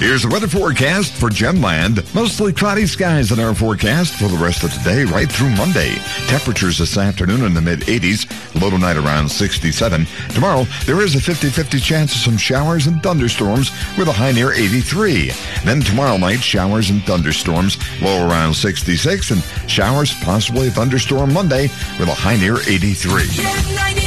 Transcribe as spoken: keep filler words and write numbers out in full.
Here's the weather forecast for Gemland. Mostly cloudy skies in our forecast for the rest of today, right through Monday. Temperatures this afternoon in the mid-eighties, low tonight around sixty-seven. Tomorrow, there is a fifty-fifty chance of some showers and thunderstorms with a high near eighty-three. Then tomorrow night, showers and thunderstorms, low around sixty-six, and showers, possibly a thunderstorm Monday with a high near eighty-three.